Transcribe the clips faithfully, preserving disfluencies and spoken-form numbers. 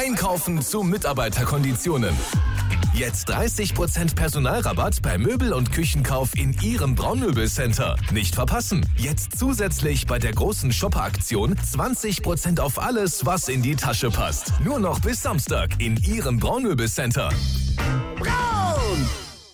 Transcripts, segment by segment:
Einkaufen zu Mitarbeiterkonditionen. Jetzt dreißig Prozent Personalrabatt bei Möbel- und Küchenkauf in Ihrem Braunmöbelcenter. Nicht verpassen. Jetzt zusätzlich bei der großen Shopper-Aktion zwanzig Prozent auf alles, was in die Tasche passt. Nur noch bis Samstag in Ihrem Braunmöbelcenter. Braun!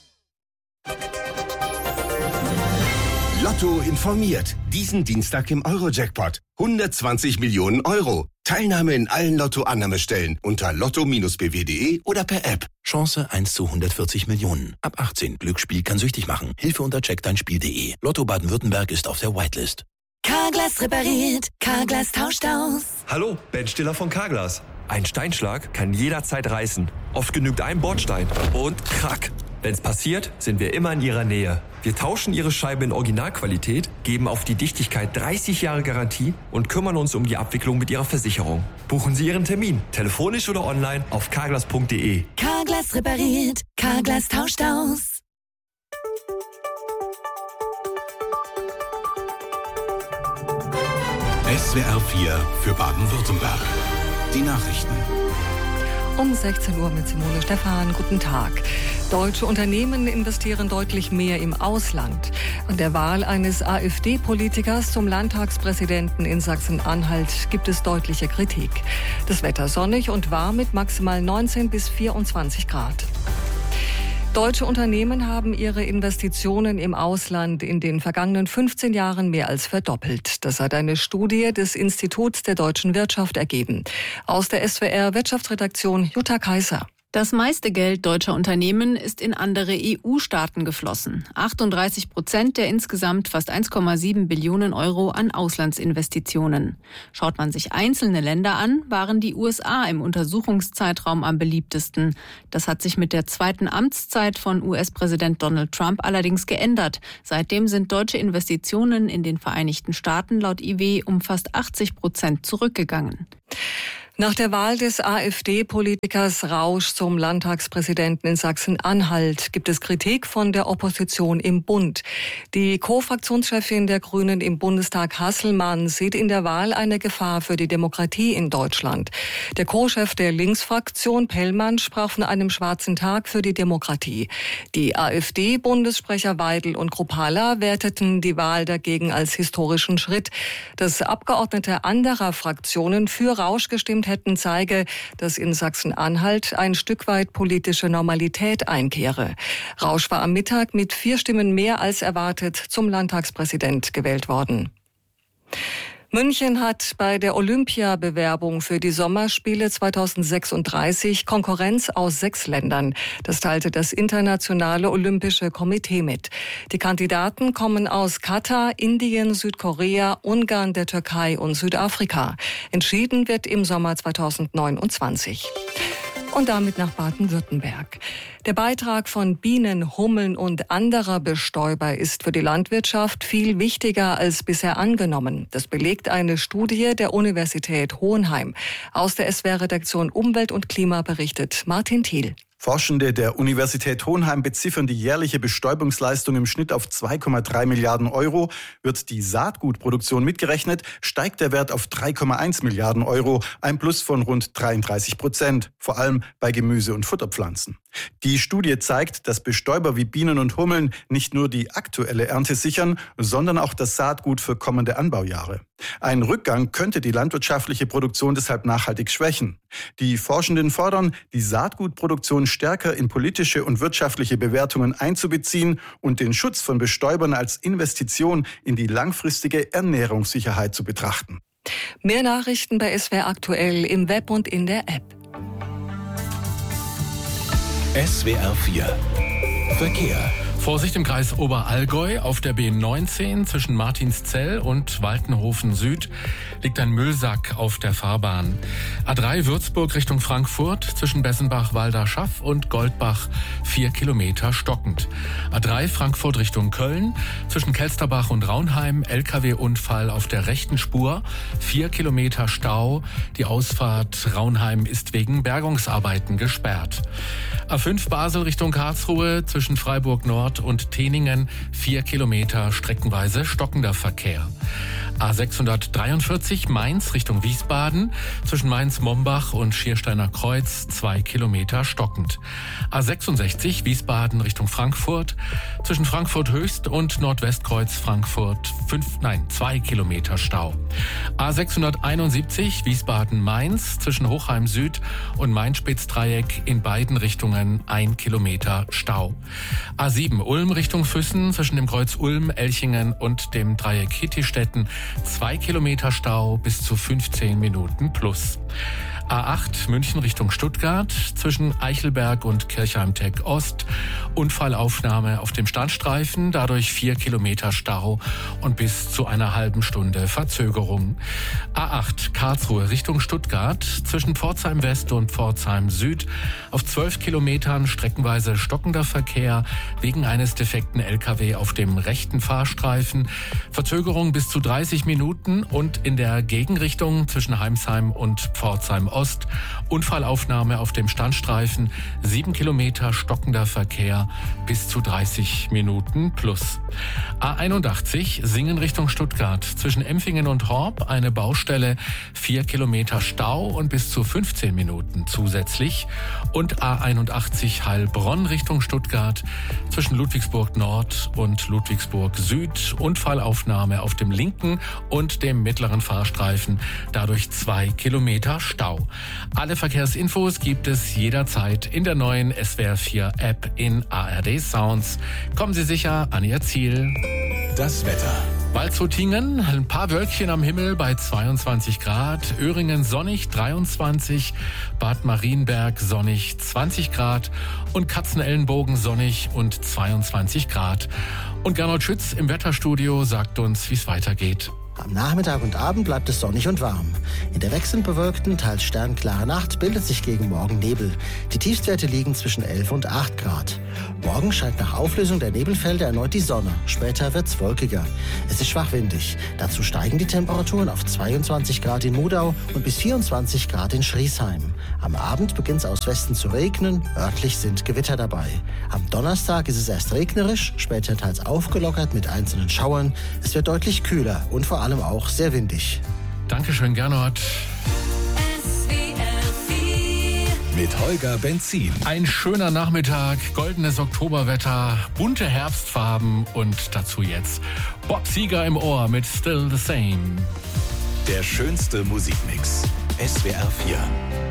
Lotto informiert. Diesen Dienstag im Euro-Jackpot. hundertzwanzig Millionen Euro. Teilnahme in allen Lotto-Annahmestellen unter lotto b w punkt de oder per App. Chance eins zu hundertvierzig Millionen. Ab achtzehn. Glücksspiel kann süchtig machen. Hilfe unter check dein Spiel punkt de. Lotto Baden-Württemberg ist auf der Whitelist. Carglass repariert. Carglass tauscht aus. Hallo, Ben Stiller von Carglass. Ein Steinschlag kann jederzeit reißen. Oft genügt ein Bordstein und krack. Wenn's passiert, sind wir immer in Ihrer Nähe. Wir tauschen Ihre Scheibe in Originalqualität, geben auf die Dichtigkeit dreißig Jahre Garantie und kümmern uns um die Abwicklung mit Ihrer Versicherung. Buchen Sie Ihren Termin, telefonisch oder online auf carglass punkt de. Carglass repariert. Carglass tauscht aus. S W R vier für Baden-Württemberg. Die Nachrichten. Um sechzehn Uhr mit Simone Stephan. Guten Tag. Deutsche Unternehmen investieren deutlich mehr im Ausland. An der Wahl eines AfD-Politikers zum Landtagspräsidenten in Sachsen-Anhalt gibt es deutliche Kritik. Das Wetter sonnig und warm mit maximal neunzehn bis vierundzwanzig Grad. Deutsche Unternehmen haben ihre Investitionen im Ausland in den vergangenen fünfzehn Jahren mehr als verdoppelt. Das hat eine Studie des Instituts der deutschen Wirtschaft ergeben. Aus der S W R Wirtschaftsredaktion Jutta Kaiser. Das meiste Geld deutscher Unternehmen ist in andere E U-Staaten geflossen. achtunddreißig Prozent der insgesamt fast eins Komma sieben Billionen Euro an Auslandsinvestitionen. Schaut man sich einzelne Länder an, waren die U S A im Untersuchungszeitraum am beliebtesten. Das hat sich mit der zweiten Amtszeit von U S-Präsident Donald Trump allerdings geändert. Seitdem sind deutsche Investitionen in den Vereinigten Staaten laut I W um fast achtzig Prozent zurückgegangen. Nach der Wahl des AfD-Politikers Rausch zum Landtagspräsidenten in Sachsen-Anhalt gibt es Kritik von der Opposition im Bund. Die Co-Fraktionschefin der Grünen im Bundestag, Hasselmann, sieht in der Wahl eine Gefahr für die Demokratie in Deutschland. Der Co-Chef der Linksfraktion, Pellmann, sprach von einem schwarzen Tag für die Demokratie. Die AfD-Bundessprecher Weidel und Kruppalla werteten die Wahl dagegen als historischen Schritt. Dass Abgeordnete anderer Fraktionen für Rausch gestimmt hätten, zeige, dass in Sachsen-Anhalt ein Stück weit politische Normalität einkehre. Rausch war am Mittag mit vier Stimmen mehr als erwartet zum Landtagspräsident gewählt worden. München hat bei der Olympiabewerbung für die Sommerspiele zweitausendsechsunddreißig Konkurrenz aus sechs Ländern. Das teilte das Internationale Olympische Komitee mit. Die Kandidaten kommen aus Katar, Indien, Südkorea, Ungarn, der Türkei und Südafrika. Entschieden wird im Sommer zweitausendneunundzwanzig. Und damit nach Baden-Württemberg. Der Beitrag von Bienen, Hummeln und anderer Bestäuber ist für die Landwirtschaft viel wichtiger als bisher angenommen. Das belegt eine Studie der Universität Hohenheim. Aus der S W R-Redaktion Umwelt und Klima berichtet Martin Thiel. Forschende der Universität Hohenheim beziffern die jährliche Bestäubungsleistung im Schnitt auf zwei Komma drei Milliarden Euro. Wird die Saatgutproduktion mitgerechnet, steigt der Wert auf drei Komma eins Milliarden Euro, ein Plus von rund dreiunddreißig Prozent, vor allem bei Gemüse- und Futterpflanzen. Die Studie zeigt, dass Bestäuber wie Bienen und Hummeln nicht nur die aktuelle Ernte sichern, sondern auch das Saatgut für kommende Anbaujahre. Ein Rückgang könnte die landwirtschaftliche Produktion deshalb nachhaltig schwächen. Die Forschenden fordern, die Saatgutproduktion stärker in politische und wirtschaftliche Bewertungen einzubeziehen und den Schutz von Bestäubern als Investition in die langfristige Ernährungssicherheit zu betrachten. Mehr Nachrichten bei S W R aktuell im Web und in der App. S W R vier Verkehr. Vorsicht im Kreis Oberallgäu. Auf der B neunzehn zwischen Martinszell und Waltenhofen Süd liegt ein Müllsack auf der Fahrbahn. A drei Würzburg Richtung Frankfurt zwischen Bessenbach, Walderschaff und Goldbach vier Kilometer stockend. A drei Frankfurt Richtung Köln zwischen Kelsterbach und Raunheim L K W-Unfall auf der rechten Spur, vier Kilometer Stau. Die Ausfahrt Raunheim ist wegen Bergungsarbeiten gesperrt. A fünf Basel Richtung Karlsruhe zwischen Freiburg Nord und Teningen vier Kilometer streckenweise stockender Verkehr. A sechshundertdreiundvierzig Mainz Richtung Wiesbaden, zwischen Mainz-Mombach und Schiersteiner Kreuz zwei Kilometer stockend. A sechsundsechzig Wiesbaden Richtung Frankfurt, zwischen Frankfurt Höchst und Nordwestkreuz Frankfurt fünf, nein, zwei Kilometer Stau. A sechshunderteinundsiebzig Wiesbaden-Mainz, zwischen Hochheim Süd und Main-Spitz-Dreieck in beiden Richtungen ein Kilometer Stau. A sieben Ulm Richtung Füssen, zwischen dem Kreuz Ulm, Elchingen und dem Dreieck Hittistetten zwei Kilometer Stau bis zu fünfzehn Minuten plus. A acht München Richtung Stuttgart, zwischen Eichelberg und Kirchheim-Teck Ost. Unfallaufnahme auf dem Standstreifen, dadurch vier Kilometer Stau und bis zu einer halben Stunde Verzögerung. A acht Karlsruhe Richtung Stuttgart, zwischen Pforzheim West und Pforzheim Süd. Auf zwölf Kilometern streckenweise stockender Verkehr wegen eines defekten L K W auf dem rechten Fahrstreifen. Verzögerung bis zu dreißig Minuten und in der Gegenrichtung zwischen Heimsheim und Pforzheim Ost. Unfallaufnahme auf dem Standstreifen, sieben Kilometer stockender Verkehr bis zu dreißig Minuten plus. A einundachtzig Singen Richtung Stuttgart, zwischen Empfingen und Horb eine Baustelle, vier Kilometer Stau und bis zu fünfzehn Minuten zusätzlich. Und A einundachtzig Heilbronn Richtung Stuttgart, zwischen Ludwigsburg Nord und Ludwigsburg Süd. Unfallaufnahme auf dem linken und dem mittleren Fahrstreifen, dadurch zwei Kilometer Stau. Alle Verkehrsinfos gibt es jederzeit in der neuen S W R vier App in A R D Sounds. Kommen Sie sicher an Ihr Ziel. Das Wetter. Waldshutingen, ein paar Wölkchen am Himmel bei zweiundzwanzig Grad, Öhringen sonnig dreiundzwanzig, Bad Marienberg sonnig zwanzig Grad und Katzenellenbogen sonnig und zweiundzwanzig Grad. Und Gernot Schütz im Wetterstudio sagt uns, wie es weitergeht. Am Nachmittag und Abend bleibt es sonnig und warm. In der wechselnd bewölkten, teils sternklaren Nacht bildet sich gegen Morgen Nebel. Die Tiefstwerte liegen zwischen elf und acht Grad. Morgen scheint nach Auflösung der Nebelfelder erneut die Sonne. Später wird's wolkiger. Es ist schwach windig. Dazu steigen die Temperaturen auf zweiundzwanzig Grad in Mudau und bis vierundzwanzig Grad in Schriesheim. Am Abend beginnt es aus Westen zu regnen. Örtlich sind Gewitter dabei. Am Donnerstag ist es erst regnerisch, später teils aufgelockert mit einzelnen Schauern. Es wird deutlich kühler und vor allem auch sehr windig. Dankeschön, Gernot. Mit Holger Benzin. Ein schöner Nachmittag, goldenes Oktoberwetter, bunte Herbstfarben und dazu jetzt Bob Seger im Ohr mit Still the Same. Der schönste Musikmix. S W R vier.